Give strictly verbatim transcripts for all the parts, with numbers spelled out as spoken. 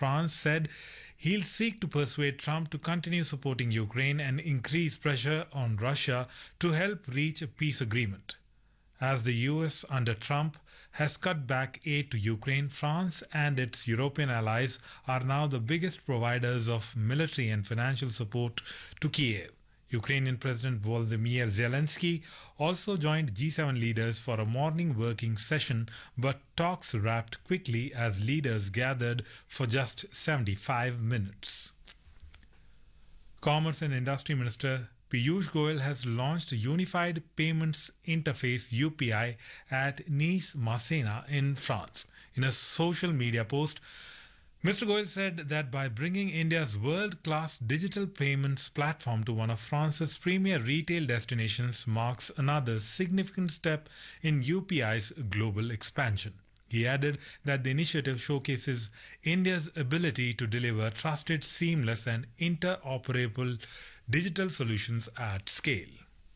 France, said he'll seek to persuade Trump to continue supporting Ukraine and increase pressure on Russia to help reach a peace agreement. As the U S under Trump has cut back aid to Ukraine, France and its European allies are now the biggest providers of military and financial support to Kiev. Ukrainian President Volodymyr Zelensky also joined G seven leaders for a morning working session, but talks wrapped quickly as leaders gathered for just seventy-five minutes. Commerce and Industry Minister Piyush Goyal has launched a Unified Payments Interface U P I at Nice Masséna in France. In a social media post, Mister Goyal said that by bringing India's world-class digital payments platform to one of France's premier retail destinations marks another significant step in U P I's global expansion. He added that the initiative showcases India's ability to deliver trusted, seamless and interoperable digital solutions at scale.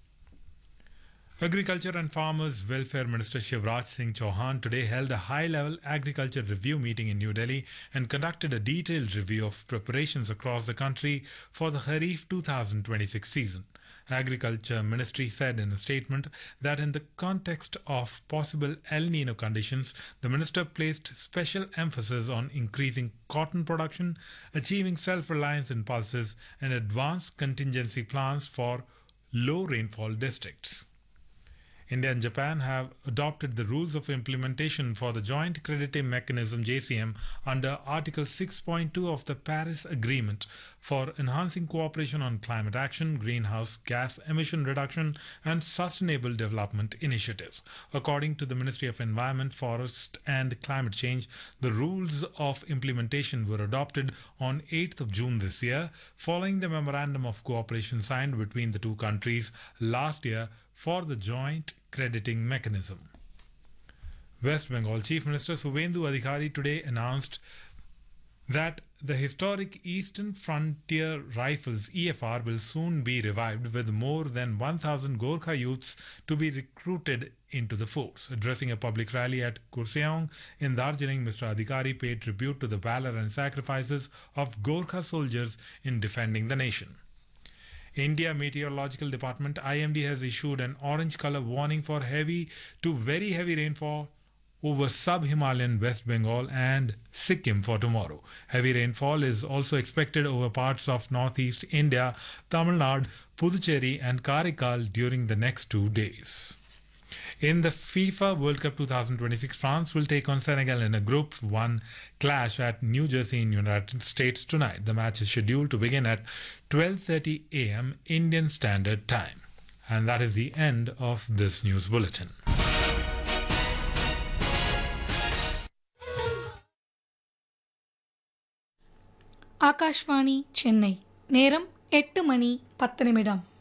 Agriculture and Farmers Welfare Minister Shivraj Singh Chauhan today held a high-level agriculture review meeting in New Delhi and conducted a detailed review of preparations across the country for the Kharif twenty twenty-six season. Agriculture Ministry said in a statement that in the context of possible El Nino conditions, the minister placed special emphasis on increasing cotton production, achieving self-reliance in pulses, and advanced contingency plans for low rainfall districts. India and Japan have adopted the rules of implementation for the Joint Crediting Mechanism J C M under Article six point two of the Paris Agreement for enhancing cooperation on climate action, greenhouse gas emission reduction and sustainable development initiatives. According to the Ministry of Environment, Forest and Climate Change, the rules of implementation were adopted on eighth of June this year, following the Memorandum of Cooperation signed between the two countries last year for the Joint Crediting Mechanism. West Bengal Chief Minister Suvendu Adhikari today announced that the historic Eastern Frontier Rifles E F R will soon be revived, with more than one thousand Gorkha youths to be recruited into the force. Addressing a public rally at Kurseong in Darjeeling, Mister Adhikari paid tribute to the valor and sacrifices of Gorkha soldiers in defending the nation. India Meteorological Department I M D has issued an orange color warning for heavy to very heavy rainfall over sub-Himalayan West Bengal and Sikkim for tomorrow. Heavy rainfall is also expected over parts of northeast India, Tamil Nadu, Puducherry and Karaikal during the next two days. In the FIFA World Cup twenty twenty-six, France will take on Senegal in a Group one clash at New Jersey in United States tonight. The match is scheduled to begin at twelve thirty a.m. Indian Standard Time. And that is the end of this news bulletin. Akashvani Chennai நேரம் எட்டு மணி பத்து நிமிடம்.